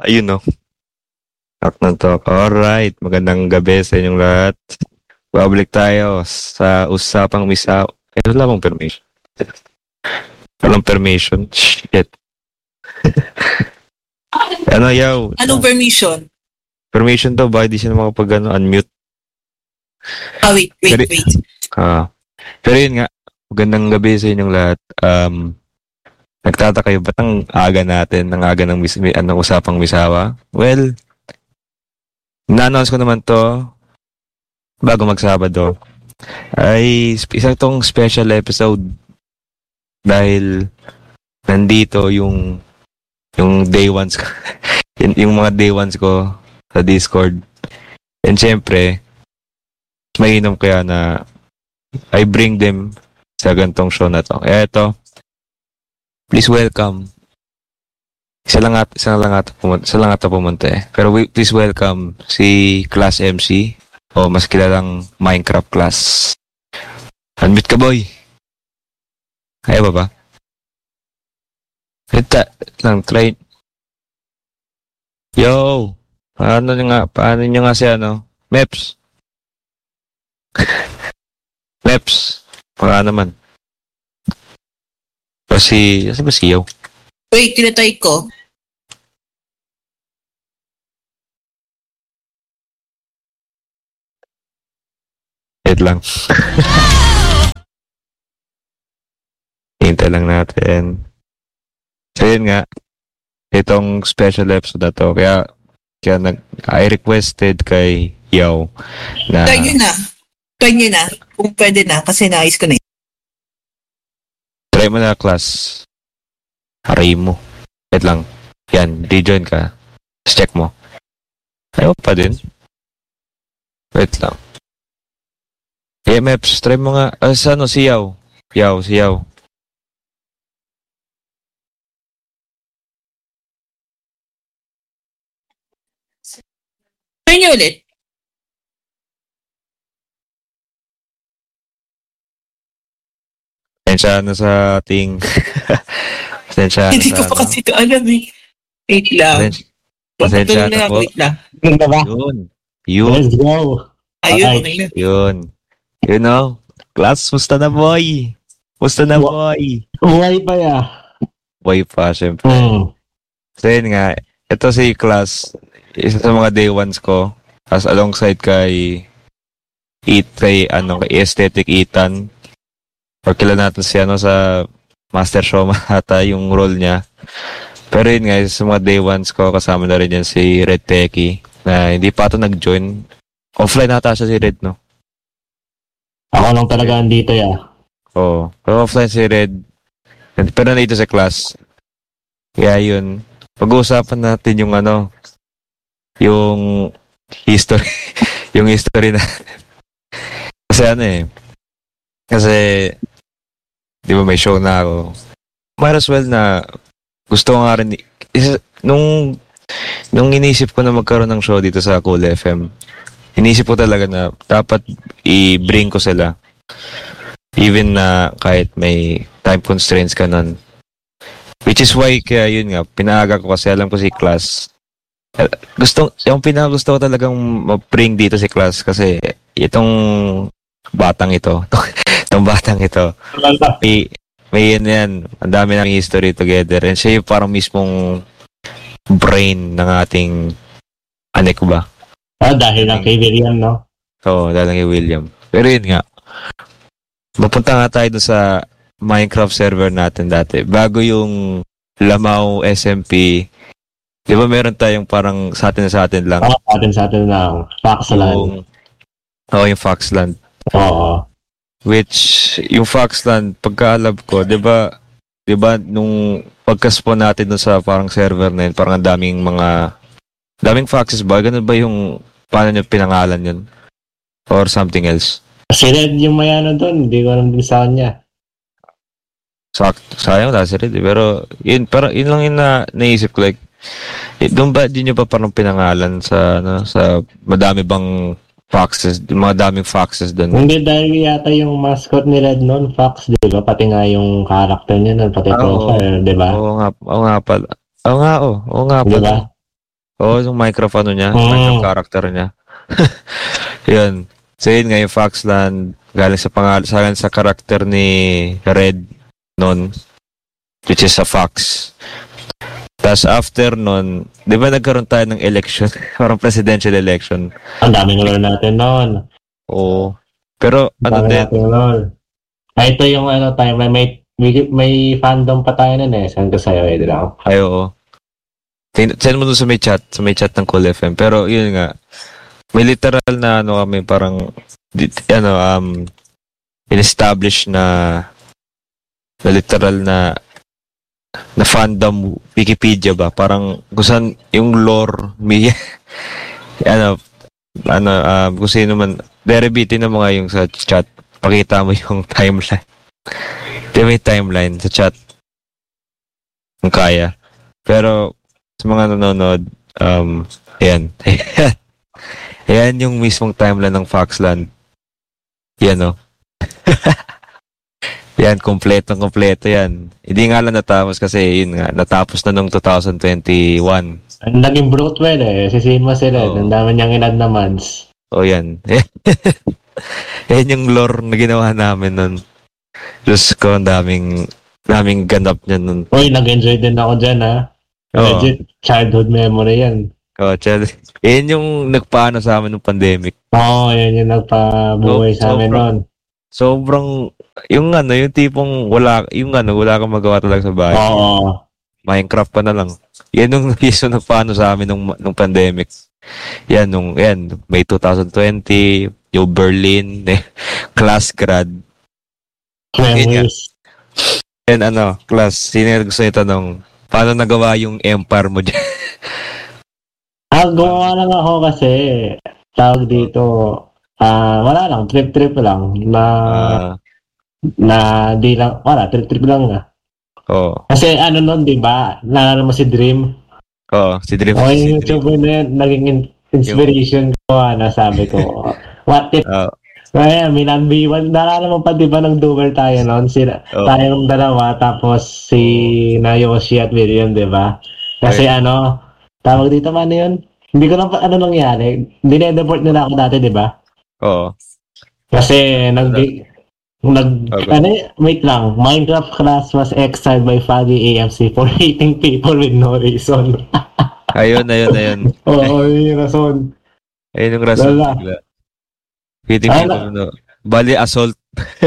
Ayun no. Talk na talk. Alright. Magandang gabi sa inyong lahat. Babalik tayo sa usapang misaw. Wala akong permission. Walang permission. Shit. Ano, yaw? Anong permission? Permission to, ba? Di siya makapag unmute. Wait. Pero yun nga, magandang gabi sa inyong lahat. Nagtataka kayo, ba't ang aga natin, ang aga ng usapang misawa? Well, na-announce ko naman to bago magsabado. Ay, isa itong special episode dahil nandito yung day ones ko, yung mga day ones ko sa Discord. And syempre, mainam kaya na I bring them sa gantong show na to. Eto, please welcome. Isa lang ata pumunta eh. Pero please welcome si Class MC o mas kilalang Minecraft Class. Unmute ka, boy. Kaya ba? Hita lang, try. Yo! Paano nyo nga si Meps? Meps, baka naman. Kasi ba si Yo? Wait, tinatry ko. Wait lang. Hintay lang natin. So yun nga, itong special episode na to, kaya I requested kay Yo na... Try nyo na. Kung pwede na, kasi naayos ko na yun. Try mo na, class. Haray mo. Wait lang. Yan, rejoin ka. Just check mo. Ayaw pa din. Wait lang. Meps, try mo nga. Si Yaw. Si Yaw. Try nyo ulit. Pasensya na sa ating... Pasensya na Hindi ko pa kasi ito alam eh. Wait lang. Pasensya na po. Wait lang. Ganda ba? Yun. Let's go. Ayun, Okay. okay na. Yun. You know, class, musta na boy? Musta na boy? Buhay pa ya. Boy pa, syempre. So yun nga, ito si class, isa sa mga day ones ko, as alongside kay kay Aesthetic Ethan. Or kilala natin si sa Master Shoma ata yung role niya. Pero yun nga, sa mga day ones ko, kasama na rin yan si Red Techie, na hindi pa ito nag-join. Offline ata siya si Red, no? Ako lang talaga andito ya. Oo. Pero offline si Red. Pero nandito sa class. Kaya yun. Pag-uusapan natin yung yung history. yung history na. Kasi di ba may show na ako. Might as well na gusto ko nga rin. Nung inisip ko na magkaroon ng show dito sa Cool FM, inisip ko talaga na dapat i-bring ko sila. Even na kahit may time constraints ka nun. Which is why, kaya yun nga, pinaaga ko kasi alam ko si Class. Yung pinakagusto ko talagang ma-bring dito si Class kasi itong batang ito, may yan, ang dami ng history together. And siya yung parang mismong brain ng ating anek ko ba? Dahil lang kay William, no? Oo, dahil lang kay William. Pero yun nga, mapunta nga tayo dun sa Minecraft server natin dati. Bago yung Lamau SMP, di ba meron tayong parang sa atin lang? Oo, sa atin lang. Foxland. Yung Foxland. Oo. Which, yung Foxland, pagkaalab ko, di ba nung pagka-spawn natin dun sa parang server na yun, parang daming foxes ba? Ganun ba yung, paano nyo pinangalan yun? Or something else? Si Red yung mayano doon, hindi ko alam din sa kanya. Sayang wala si Red, pero yun lang yung naisip ko, like, doon ba, di nyo pa parang pinangalan sa madami bang foxes, mga daming foxes doon. Hindi, dahil yata yung mascot ni Red noon, Fox, di ba? Pati nga yung character niya nun, pati profile, di ba? Oo nga pala. Oo nga pala. Diba? Oo, yung Minecraft ano niya, Mm. Minecraft character niya. Yun. So yun nga yung Foxland, galing sa character ni Red noon, which is a fox. Tapos after nun, di ba nagkaroon tayo ng election? Parang presidential election. Ang daming lore natin noon. Oo. Pero Ang ano dami din, natin lore. Ito yung tayo, may fandom pa tayo nun eh. Saan ko sa'yo, lang. ay oo. Send mo dun sa may chat ng Cool FM. Pero yun nga, may literal na ano kami, parang, in-establish na literal na fandom Wikipedia ba? Parang kung saan yung lore, may, kung sino man, derivative mo nga yung sa chat, pakita mo yung timeline. May timeline sa chat kung kaya. Pero sa mga nanonood, ayan. Ayan yung mismong timeline ng Foxland. Yan, no? Yan, kompleto yan. Hindi nga lang natapos kasi, yun nga, natapos na nung 2021. Naging Broadwell eh. Sisihin mo sila. Oo. Ang dami niyang inad na months. O yan. Yan yung lore na ginawa namin nun. Diyos ko, ang daming ganap niyan nun. Uy, nag-enjoy din ako dyan ha. Oo. Legit, childhood memory yan. Oh, yan yung nagpaano sa amin ng pandemic. Oo, yan yung nagpabuhay sa amin noon. Sobrang, yung tipong wala kang magawa talaga sa bahay. Oo. Minecraft pa na lang. Yan yung nagpaano sa amin nung pandemic. Yan, May 2020, yung Berlin, class grad. Memories. Yan, class, sino yung gusto nyo tanong, paano nagawa yung empire mo dyan? Gumawa lang ako kasi, tawag dito, wala lang, trip lang, trip lang nga. Oo. Kasi nun, di ba, naalala mo si Dream? Oo, si Dream. O yung YouTuber na yun, naging inspiration ko, sabi ko, what if, kaya, Milan B1, naalala mo pa, di ba, nang duel tayo noon, tayong dalawa, tapos si Nayoshi at William, di ba? Kasi tawag dito man yun, hindi ko lang ano nangyari, dinedeport nila ako dati, di ba? Oo. Kasi wait lang, Minecraft class was exiled by Faggy AFC for hating people with no reason. Ayun. Oo, yun yung rason. Ayun yung rason. Wala. Hating people, no. Bali, assault.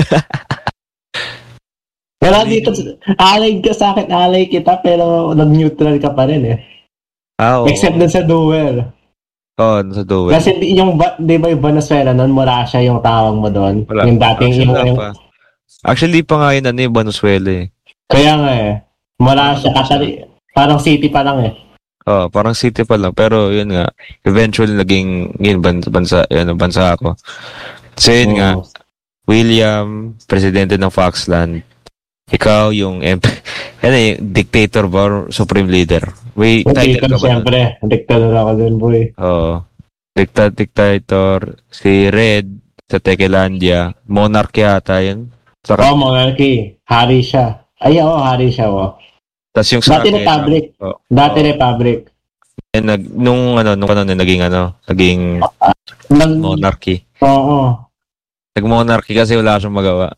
Wala dito, alay ka sa akin, alay kita, pero nag-neutral ka pa rin eh. Oo. Except dun sa duel. Oo, sa duel. Kasi yung, di ba yung Venezuela nun, Morasha yung tawag mo doon. Wala. Yung dating Actually, pa nga yun, yung Venezuela eh. Kaya nga eh. Morasha, parang city pa lang eh. Oo, parang city pa lang. Pero yun nga, eventually naging bansa ako. So yun nga, William, presidente ng Foxland. Ikaw yung dictator ba or supreme leader? May title ka ba? Siyempre, dictator ako dun, boy. Oo. Dictator. Si Red sa Tekelandia. Monarch yata yun. Monarchy. Hari siya. Ay, hari siya, Tapos yung Dati Republic. Dati Republic. Nung naging monarchy. Oo. Nag-monarchy kasi wala siyang magawa.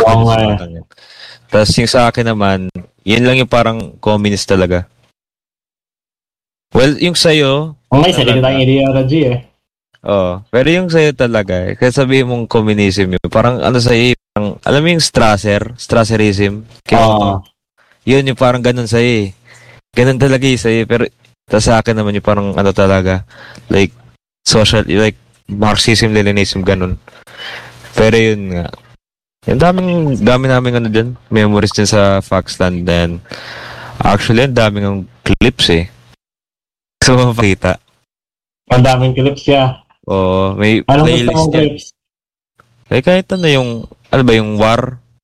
Tapos yung sa akin naman, yun lang yung parang communist talaga. Well, yung sa'yo... May sarili tayong ideology eh. Oo. Pero yung sa'yo talaga, kasi sabihin mong communism yun, parang sa'yo, parang, alam mo yung Strasserism? Oo. Yun, yung parang ganun sa'yo eh. Ganun talaga yung sa'yo. Pero sa akin naman yung parang talaga, like, social, like, Marxism, Leninism, ganun. Pero yun nga, yung dami namin dyan, memories din sa Foxland. Then, actually, ang daming ang clips eh. Gusto mo mapakita? Ang daming clips siya. Oo, may anong playlist gusto mong clips? Eh, kahit yung war?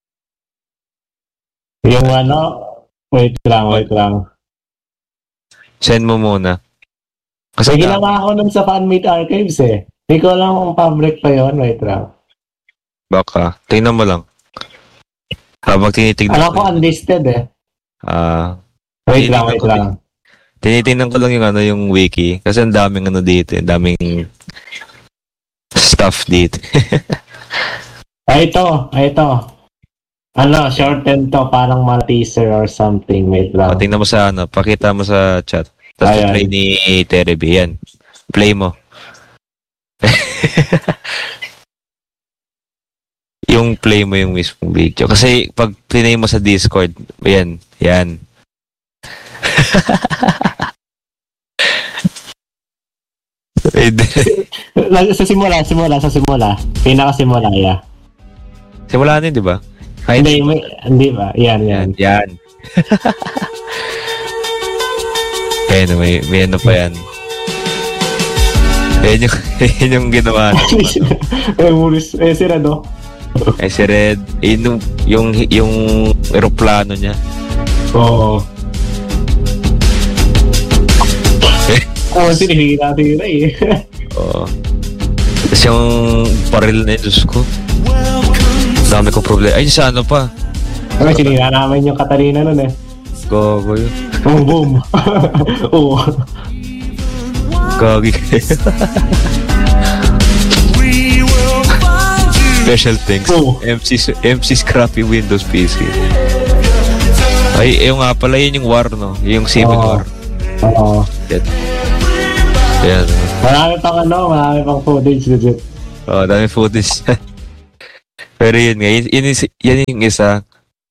Yung wait lang. Send mo muna. Kasi ginawa ko nun sa Fanmade Archives eh. Hindi ko alam kung public pa yun, wait lang. Baka. Tingnan mo lang. Habang tinitignan Alam ko unlisted eh. Ah. Wait lang. Tinitingnan ko lang yung wiki. Kasi ang daming dito. Ang daming stuff dito. Ito. Shorten to, parang mga teaser or something. Wait lang. Tingnan mo sa pakita mo sa chat. Tapos play ni Terebe. Yan. Play mo. Yung play mo yung mismong video. Kasi pag play mo sa Discord, yan. Sa simula. Pinakasimula, yeah. Simula din, di ba? Hindi ba? Yan. Kaya may pa yan. Yan yung ginawa na. Si Rado. Si Red, yung eroplano niya. Oo. Sinihigil natin yun Oo. Tapos yung baril na yun, Diyos ko. Dami kong problema. Ay, sa pa? Sinira namin yung Katarina nun Gogo yun. Boom. Oo. Gagi kayo. Special thanks. MC Scrappy Windows PC. Ay, yung nga pala yun yung war, no? Yung Civil War. Oo. Yan. Marami pang footage legit. Dami footage. Pero yun nga, yan yung isa.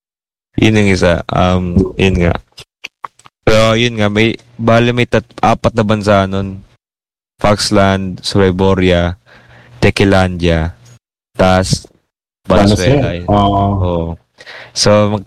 Yun nga. Pero yun nga, may 4 na bansa nun. Foxland, Sureboria, Tequilandia, tas Venezuela. Oo. So,